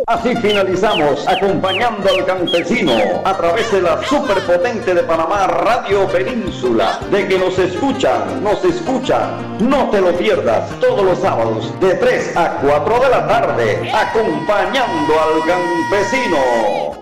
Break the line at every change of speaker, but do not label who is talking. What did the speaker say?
Así finalizamos acompañando al campesino a través de la superpotente de Panamá Radio Península. De que nos escuchan, no te lo pierdas todos los sábados de 3 a 4 de la tarde acompañando al campesino.